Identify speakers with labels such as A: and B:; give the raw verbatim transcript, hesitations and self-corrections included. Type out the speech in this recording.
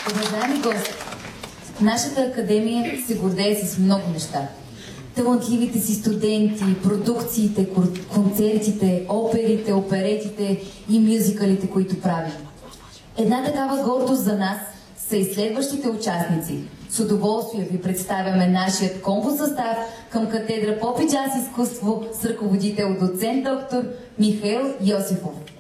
A: Уважаеми гости, нашата академия се гордее с много неща. Талантливите си студенти, продукциите, концертите, оперите, оперетите и мюзикалите, които правим. Една такава гордост за нас са и следващите участници. С удоволствие ви представяме нашият композъстав към катедра Поп и джаз изкуство с ръководител доцент доктор Михаил Йосифов.